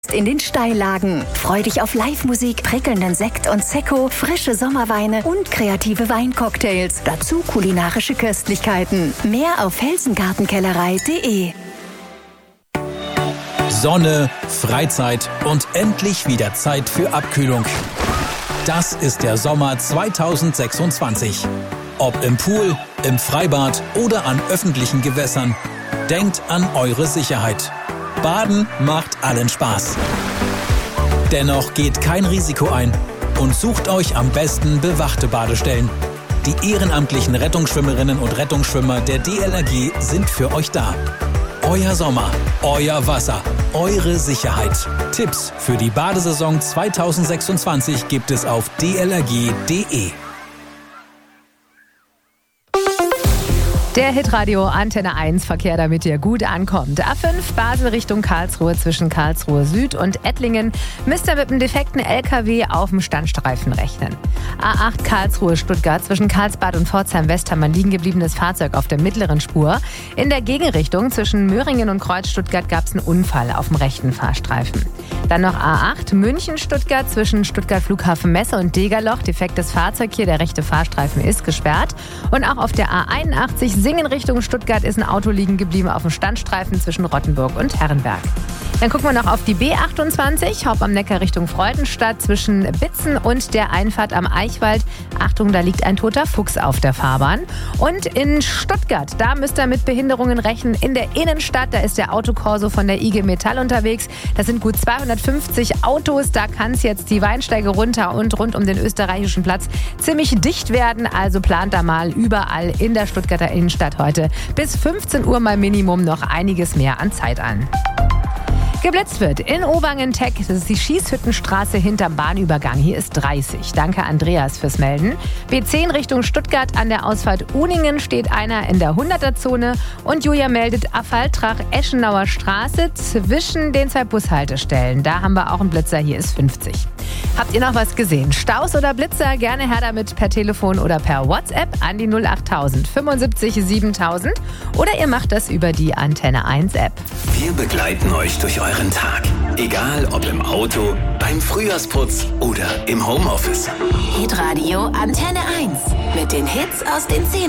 In den Steillagen. Freu dich auf Live-Musik, prickelnden Sekt und Sekko, frische Sommerweine und kreative Weincocktails. Dazu kulinarische Köstlichkeiten. Mehr auf felsengartenkellerei.de. Sonne, Freizeit und endlich wieder Zeit für Abkühlung. Das ist der Sommer 2026. Ob im Pool, im Freibad oder an öffentlichen Gewässern. Denkt an eure Sicherheit. Baden macht allen Spaß. Dennoch geht kein Risiko ein und sucht euch am besten bewachte Badestellen. Die ehrenamtlichen Rettungsschwimmerinnen und Rettungsschwimmer der DLRG sind für euch da. Euer Sommer, euer Wasser, eure Sicherheit. Tipps für die Badesaison 2026 gibt es auf dlrg.de. Der Hitradio Antenne 1 Verkehr, damit ihr gut ankommt. A5 Basel Richtung Karlsruhe zwischen Karlsruhe Süd und Ettlingen müsst ihr mit einem defekten LKW auf dem Standstreifen rechnen. A8 Karlsruhe Stuttgart zwischen Karlsbad und Pforzheim West haben ein liegen gebliebenes Fahrzeug auf der mittleren Spur. In der Gegenrichtung zwischen Möhringen und Kreuz Stuttgart gab es einen Unfall auf dem rechten Fahrstreifen. Dann noch A8 München Stuttgart zwischen Stuttgart Flughafen Messe und Degerloch. Defektes Fahrzeug hier, der rechte Fahrstreifen ist gesperrt. Und auch auf der A81 Singen Richtung Stuttgart ist ein Auto liegen geblieben auf dem Standstreifen zwischen Rottenburg und Herrenberg. Dann gucken wir noch auf die B28, Haupt am Neckar Richtung Freudenstadt zwischen Bitzen und der Einfahrt am Eichwald. Achtung, da liegt ein toter Fuchs auf der Fahrbahn. Und in Stuttgart, da müsst ihr mit Behinderungen rechnen. In der Innenstadt, da ist der Autokorso von der IG Metall unterwegs. Das sind gut 250 Autos. Da kann es jetzt die Weinsteige runter und rund um den österreichischen Platz ziemlich dicht werden. Also plant da mal überall in der Stuttgarter Innenstadt heute bis 15 Uhr mal Minimum noch einiges mehr an Zeit an. Geblitzt wird in Obangen-Teck, das ist die Schießhüttenstraße hinterm Bahnübergang. Hier ist 30. Danke Andreas fürs Melden. B10 Richtung Stuttgart an der Ausfahrt Uningen steht einer in der 100er-Zone. Und Julia meldet Affaltrach-Eschenauer Straße zwischen den 2 Bushaltestellen. Da haben wir auch einen Blitzer, hier ist 50. Habt ihr noch was gesehen? Staus oder Blitzer? Gerne her damit per Telefon oder per WhatsApp an die 08000 75 7000 oder ihr macht das über die Antenne 1 App. Wir begleiten euch durch euren Tag. Egal ob im Auto, beim Frühjahrsputz oder im Homeoffice. Hitradio Antenne 1 mit den Hits aus den 10